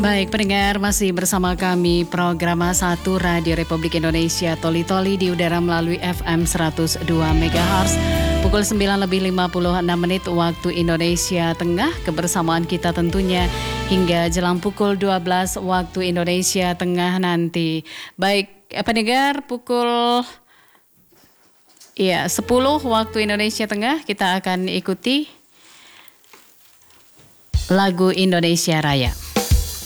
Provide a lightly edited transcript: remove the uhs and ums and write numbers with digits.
Baik, pendengar masih bersama kami program 1 Radio Republik Indonesia Toli-Toli di udara melalui FM 102 MHz. Pukul 9:56 waktu Indonesia Tengah. Kebersamaan kita tentunya hingga jelang pukul 12 waktu Indonesia Tengah nanti. Baik, pendengar, pukul 10 waktu Indonesia Tengah kita akan ikuti lagu Indonesia Raya.